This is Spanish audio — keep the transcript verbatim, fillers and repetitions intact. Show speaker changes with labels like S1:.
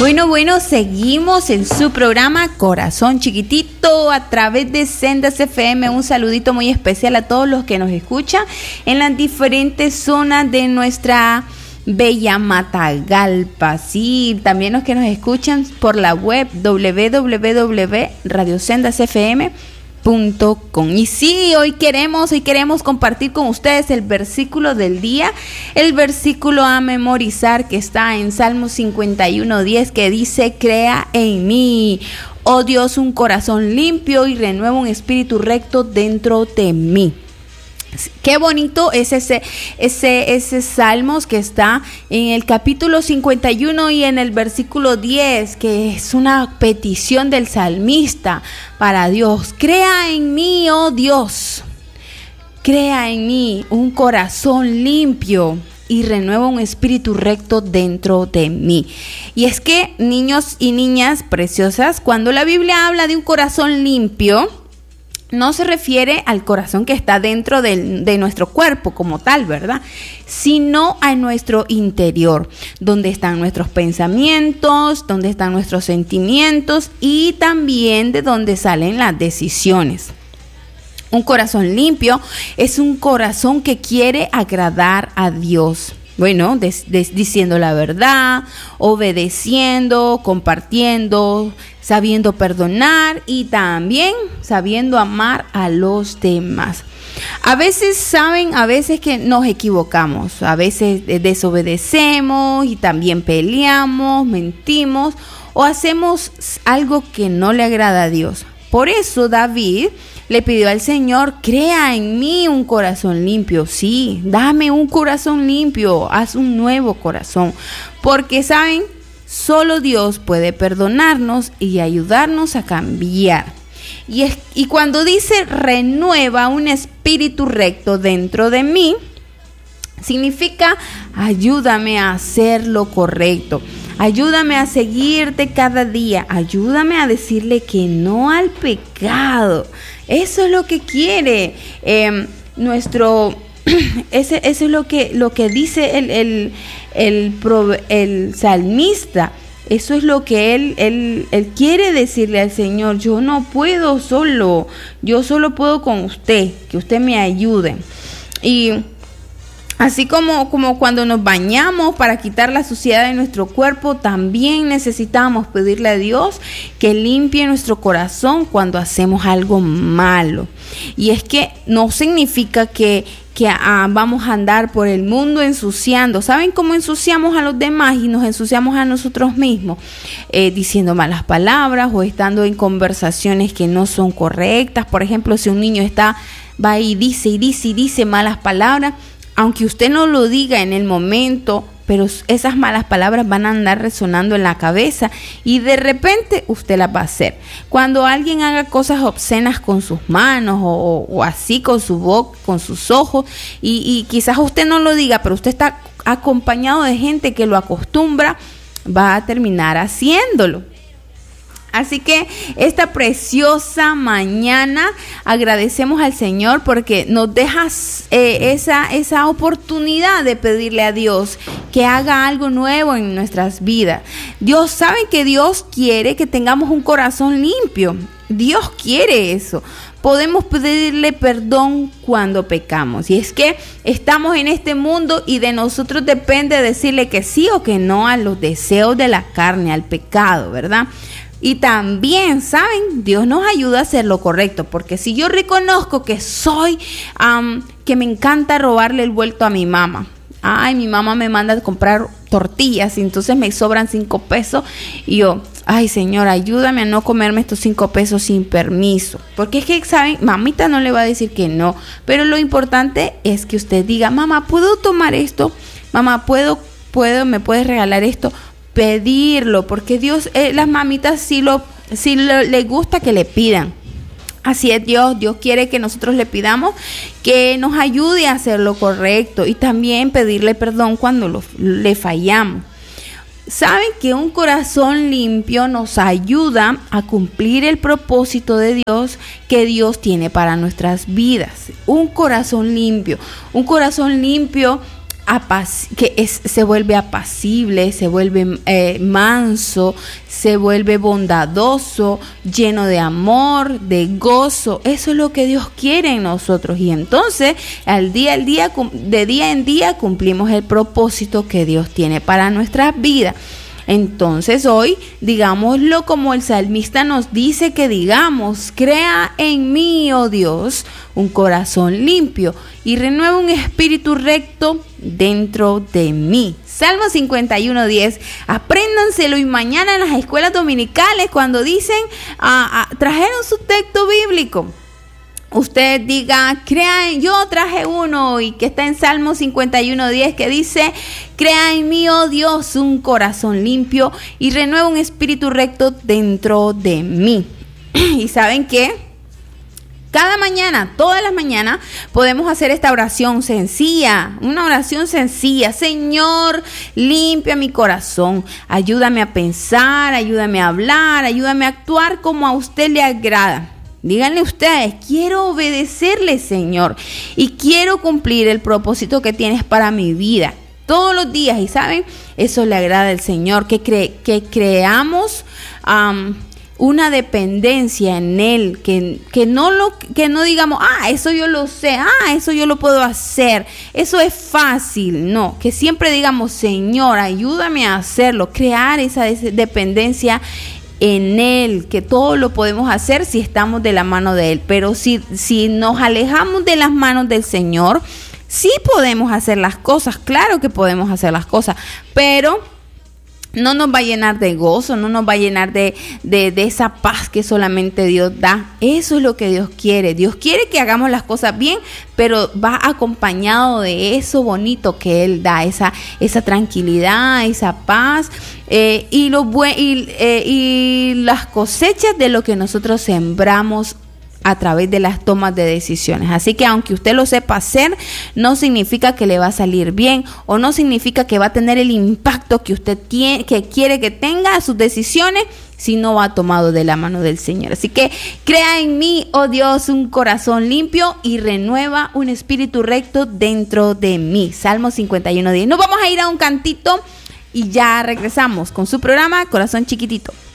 S1: Bueno, bueno, seguimos en su programa Corazón Chiquitito a través de Sendas F M. Un saludito muy especial a todos los que nos escuchan en las diferentes zonas de nuestra bella Matagalpa. Sí, también los que nos escuchan por la web doble u doble u doble u punto radio sendas f m punto com. Y sí, hoy queremos, hoy queremos compartir con ustedes el versículo del día, el versículo a memorizar que está en Salmos cincuenta y uno diez, que dice: crea en mí, oh Dios, un corazón limpio y renueva un espíritu recto dentro de mí. Qué bonito es ese, ese, ese Salmos que está en el capítulo cincuenta y uno y en el versículo diez, que es una petición del salmista para Dios. Crea en mí, oh Dios, crea en mí un corazón limpio y renueva un espíritu recto dentro de mí. Y es que, niños y niñas preciosas, cuando la Biblia habla de un corazón limpio, no se refiere al corazón que está dentro de, de nuestro cuerpo como tal, ¿verdad? Sino a nuestro interior, donde están nuestros pensamientos, donde están nuestros sentimientos y también de donde salen las decisiones. Un corazón limpio es un corazón que quiere agradar a Dios. Bueno, des, des, diciendo la verdad, obedeciendo, compartiendo, sabiendo perdonar y también sabiendo amar a los demás. A veces, saben, a veces que nos equivocamos, a veces desobedecemos y también peleamos, mentimos o hacemos algo que no le agrada a Dios. Por eso David le pidió al Señor: crea en mí un corazón limpio. Sí, dame un corazón limpio, haz un nuevo corazón. Porque, ¿saben? Solo Dios puede perdonarnos y ayudarnos a cambiar. Y, es, y cuando dice renueva un espíritu recto dentro de mí, significa ayúdame a hacer lo correcto. Ayúdame a seguirte cada día. Ayúdame a decirle que no al pecado. Eso es lo que quiere eh, nuestro... Ese, eso es lo que, lo que dice el, el, el, el salmista. Eso es lo que él, él, él quiere decirle al Señor: yo no puedo solo. Yo solo puedo con usted. Que usted me ayude. Y... así como, como cuando nos bañamos para quitar la suciedad de nuestro cuerpo, también necesitamos pedirle a Dios que limpie nuestro corazón cuando hacemos algo malo. Y es que no significa que, que ah, vamos a andar por el mundo ensuciando. ¿Saben cómo ensuciamos a los demás y nos ensuciamos a nosotros mismos? Eh, diciendo malas palabras o estando en conversaciones que no son correctas. Por ejemplo, si un niño está, va y dice y dice y dice malas palabras, aunque usted no lo diga en el momento, pero esas malas palabras van a andar resonando en la cabeza y de repente usted las va a hacer. Cuando alguien haga cosas obscenas con sus manos o, o así con su boca, con sus ojos, y, y quizás usted no lo diga, pero usted está acompañado de gente que lo acostumbra, va a terminar haciéndolo. Así que esta preciosa mañana agradecemos al Señor porque nos deja eh, esa, esa oportunidad de pedirle a Dios que haga algo nuevo en nuestras vidas. Dios sabe que Dios quiere que tengamos un corazón limpio. Dios quiere eso. Podemos pedirle perdón cuando pecamos. Y es que estamos en este mundo y de nosotros depende decirle que sí o que no a los deseos de la carne, al pecado, ¿verdad? Y también, ¿saben? Dios nos ayuda a hacer lo correcto, porque si yo reconozco que soy, um, que me encanta robarle el vuelto a mi mamá. Ay, mi mamá me manda a comprar tortillas y entonces me sobran cinco pesos y yo, ay, Señor, ayúdame a no comerme estos cinco pesos sin permiso. Porque es que, ¿saben? Mamita no le va a decir que no, pero lo importante es que usted diga: mamá, ¿puedo tomar esto? Mamá, ¿puedo, puedo, me puedes regalar esto? Pedirlo, porque Dios, eh, las mamitas sí lo, sí lo, le gusta que le pidan. Así es Dios, Dios quiere que nosotros le pidamos que nos ayude a hacer lo correcto y también pedirle perdón cuando lo, le fallamos. Saben que un corazón limpio nos ayuda a cumplir el propósito de Dios que Dios tiene para nuestras vidas. Un corazón limpio, un corazón limpio apac- que es, se vuelve apacible, se vuelve eh, manso, se vuelve bondadoso, lleno de amor, de gozo. Eso es lo que Dios quiere en nosotros. Y entonces, al día al día, de día en día, cumplimos el propósito que Dios tiene para nuestras vidas. Entonces hoy, digámoslo como el salmista nos dice que digamos: crea en mí, oh Dios, un corazón limpio y renueva un espíritu recto dentro de mí. Salmo cincuenta y uno, diez. Apréndanselo y mañana en las escuelas dominicales, cuando dicen, ah, ah, trajeron su texto bíblico, usted diga: crea, yo traje uno, y que está en Salmo cincuenta y uno, diez, que dice: crea en mí, oh Dios, un corazón limpio y renueva un espíritu recto dentro de mí. ¿Y saben qué? Cada mañana, todas las mañanas, podemos hacer esta oración sencilla, una oración sencilla. Señor, limpia mi corazón, ayúdame a pensar, ayúdame a hablar, ayúdame a actuar como a usted le agrada. Díganle ustedes: quiero obedecerle, Señor, y quiero cumplir el propósito que tienes para mi vida todos los días. Y saben, eso le agrada al Señor, que, cre- que creamos um, una dependencia en Él, que, que, no lo, que no digamos: ah, eso yo lo sé, ah, eso yo lo puedo hacer, eso es fácil. No, que siempre digamos: Señor, ayúdame a hacerlo, crear esa dependencia en Él, que todo lo podemos hacer si estamos de la mano de Él. Pero si, si nos alejamos de las manos del Señor, sí podemos hacer las cosas, claro que podemos hacer las cosas, pero no nos va a llenar de gozo, no nos va a llenar de, de, de esa paz que solamente Dios da. Eso es lo que Dios quiere. Dios quiere que hagamos las cosas bien, pero va acompañado de eso bonito que Él da, esa, esa tranquilidad, esa paz, eh, y, lo buen, y, eh, y las cosechas de lo que nosotros sembramos a través de las tomas de decisiones. Así que aunque usted lo sepa hacer, no significa que le va a salir bien, o no significa que va a tener el impacto que usted tiene, que quiere que tenga sus decisiones, si no va tomado de la mano del Señor. Así que crea en mí, oh Dios, un corazón limpio y renueva un espíritu recto dentro de mí. Salmo cincuenta y uno, diez. Nos vamos a ir a un cantito y ya regresamos con su programa Corazón Chiquitito.